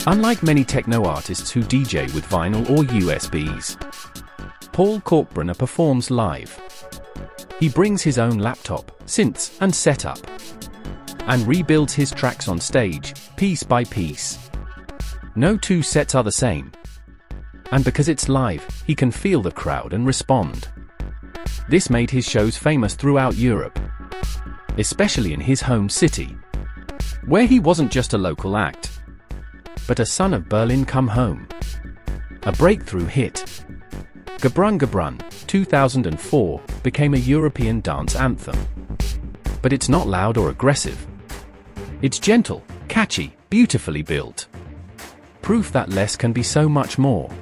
Unlike many techno artists who DJ with vinyl or USBs, Paul Kalkbrenner performs live. He brings his own laptop, synths, and setup, and rebuilds his tracks on stage, piece by piece. No two sets are the same. And because it's live, he can feel the crowd and respond. This made his shows famous throughout Europe, especially in his home city, where he wasn't just a local act, but a son of Berlin come home. A breakthrough hit, Gebrun Gebrun, 2004, became a European dance anthem. But it's not loud or aggressive. It's gentle, catchy, beautifully built. Proof that less can be so much more.